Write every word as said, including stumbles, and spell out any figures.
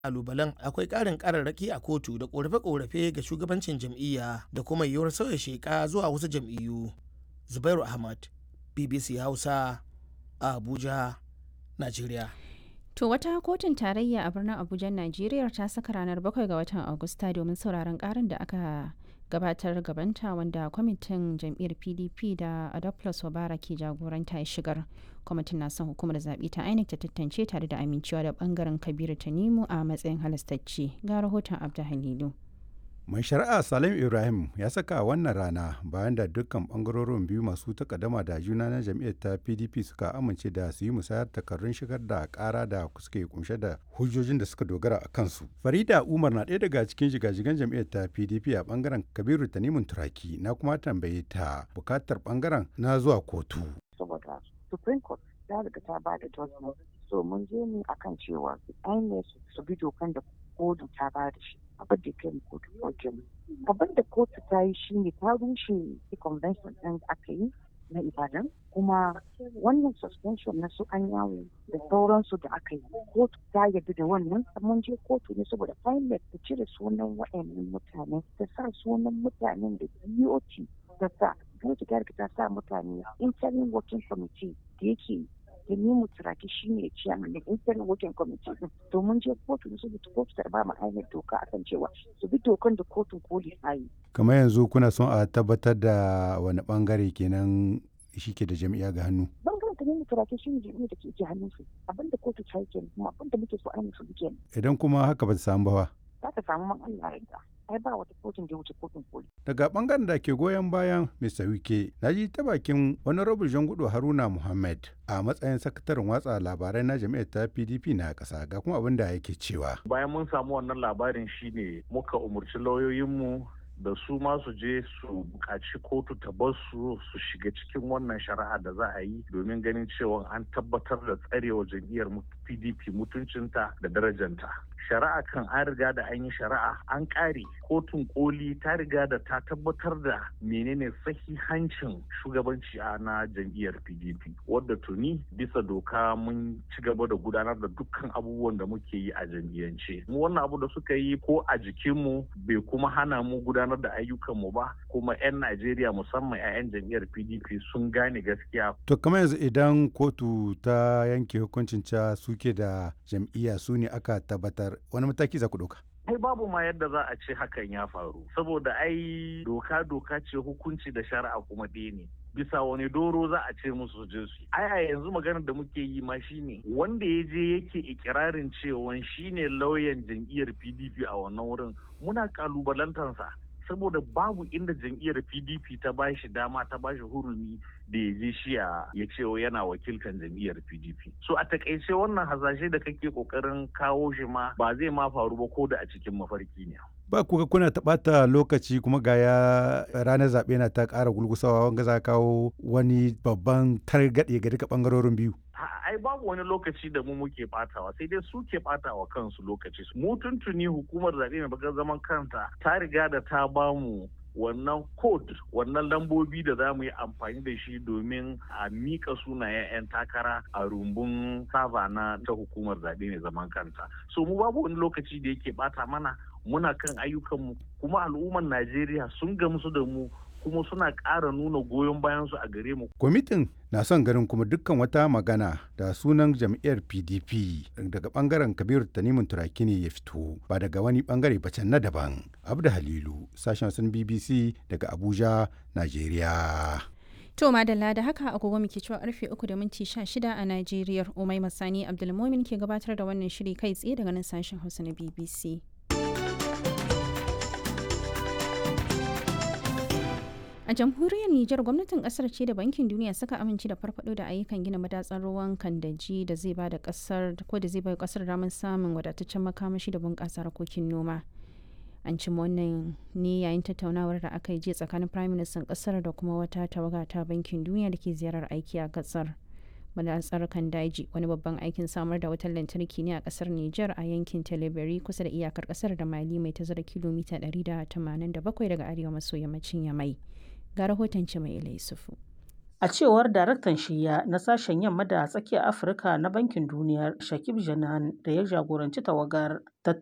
kalubalen akwai ƙarin ƙararraki a kotu da ƙorafe-ƙorafe ga shugabancin jam'iyya da kuma yiwuwar sauya sheƙa zuwa wasu jam'iyyu. Zubairu Ahmad, B B C Hausa, a Abuja, Najeriya. To wata kotun tarayya a birnin Abuja, Najeriya ta saka ranar bakwai ga watan Agusta domin sauraron karin da aka gabatar gabanta wanda kwamitin jam'iyyar P D P da Adolphus Wabara ke jagoranta ya shigar. Kwamitin na son hukumar zaɓe ta I N E C ta tantance tare da amincewa da bangaren Kabiru Tanimu a matsayin halastacce. Ga rahoton Abda Halilu. Mai shari'a Salim Ibrahim ya saka wannan rana bayan da dukkan bangarorin biyu masu takaddama da juna na jam'iyyar ta P D P suka amince da su yi musayar takardun shigar da kara da suke kunshe da hujjojin da suka dogara a kansu. Farida Umar na ɗaya daga cikin jigajigan jam'iyyar ta P D P a bangaren Kabiru Tanimun Turaki, na kuma tambaye ta bukatar bangaren na zuwa kotu. Saboda Supreme Court ta riga ta ba da judgment, so mun je ne akan cewa I N E C su bi dokan da kotu ta ba da shi. Abin da kai kotu wajen abin da kotu ta yi shi ne ta rushe convention ɗin da aka yi na Ibadan, kuma wannan suspension na su an yawo da sauransu da aka yi kotu ta yarda da wannan. Mun je kotu ne saboda I N E C ta cire sunan waɗannan mutane ta sa sunan mutanen da D O T ta sa ta ta sa mutane interim working committee da yake da ni mu turaki shi ne chairman da interim working committee din. To mun je kotu ne saboda kotu ta ba mu ainihin doka akan cewa su bi dokan da kotun koli ta yi. Kamar yanzu kuna son a tabbatar da wani bangare kenan shi ke da jami'a ga hannu? Bangaren ta ne mu turaki shi ne jami'a da ke ke hannun su. Abin da kotu ta yi kenan kuma abin da muke so ainihin su bi kenan. Idan kuma haka ba ta samu ba. Za ta samu man Allah ya ai ba wata kotun da wuce kotun koli. Daga bangaren da ke goyon bayan Mister Wike, na ji ta bakin wani rabin Jangudo Haruna Muhammad a matsayin sakataren watsa labarai na jami'ar ta P D P na ƙasa, ga kuma abin da yake cewa. Bayan mun samu wannan labarin shine muka umurci lauyoyinmu da su ma su je su buƙaci kotu ta bar su su shiga cikin wannan shari'a da za a yi domin ganin cewa an tabbatar da tsarewa jam'iyyar P D P mutuncinta da darajanta. Shari'a kan an riga da an yi shari'a an ƙare, kotun koli ta riga da ta tabbatar da menene sahihancin shugabanci a na jam'iyyar P D P, wadda tuni bisa doka mun ci gaba da gudanar da dukkan abubuwan da muke yi a jam'iyyance. Mu wannan abu da suka yi ko a jikinmu bai kuma hana mu gudanar da ayyukanmu ba, kuma 'yan Najeriya musamman 'ya'yan jam'iyyar P D P sun gane gaskiya. To kamar yanzu idan kotu ta yanke hukuncin cewa suke da jam'iyya su ne aka tabbatar, wani mataki za ku ɗauka? Ai babu ma yadda za a ce hakan ya faru, saboda ai doka doka ce, hukunci da shari'a kuma ɗaya ne. Bisa wani doro za a ce musu je su. Ai a yanzu maganar da muke yi ma shine wanda ya je yake ikirarin cewa shine lauyan jam'iyyar P D P a wannan wurin, muna kalubalantarsa. Saboda babu inda jam'iyyar P D P ta ba shi dama ta ba shi hurumi da ya je shi ya ce yana wakilkan jam'iyyar P D P. So a takaice wannan hasashe da kake kokarin kawo shi ma ba zai ma faru ba ko da a cikin mafarki ne. Ba kuka kuna taɓata lokaci kuma ga ya ranar zaɓe na ta ƙara gulgusawa wanga za kawo wani babban targaɗe ga duka ɓangarorin biyu. Ai babu wani lokaci da mu muke batawa, sai dai su ke batawa kansu lokaci. Mu tuntuni hukumar zaɓe mai bakar zaman kanta ta riga da ta bamu wannan code, wannan lambobi da za mu yi amfani da shi domin a mika sunayen 'yan takara a rumbun sava na ta hukumar zaɓe mai zaman kanta. So mu babu wani lokaci da yake bata mana, muna kan ayyukanmu, kuma al'ummar Najeriya sun gamsu da mu kuma suna ƙara nuna goyon bayansu a gare mu. Kwamitin na son ganin kuma dukkan wata magana da sunan jam'iyyar P D P daga bangaren Kabiru Tanimun Turaki ne ya fito, ba daga wani bangare ba can na daban. Abda Halilu, sashen sun B B C daga Abuja, Najeriya. To madalla da haka agogo muke cewa karfe uku da minti sha shida a Najeriya. Umai Masani Abdulmumin ke gabatar da wannan shiri kai tsaye daga nan sashen Hausa na B B C. A jamhuriyar Nijar, gwamnatin kasar ce da Bankin Duniya suka amince da farfado da ayyukan gina madatsar ruwan Kandaji da zai ba da kasar ko da zai bai kasar damar samun wadataccen makamashi da bunƙasa harkokin noma. An cimma wannan ne yayin tattaunawar da aka yi jiya tsakanin Prime Minister kasar da kuma wata tawaga ta Bankin Duniya da ke ziyarar aiki a kasar. Madatsar Kandaji wani babban aikin samar da wutar lantarki ne a kasar Nijar a yankin Teleberi kusa da iyakar kasar da Mali mai tazara kilomita ɗari da tamanin da bakwai daga arewa maso yammacin Yamai. Ga rahoton Cima Ila Yusufu. A cewar daraktan shiyya na sashen yamma da tsakiyar Afirka na Bankin Duniya, Shakib Jenan, da ya jagoranci tawagar,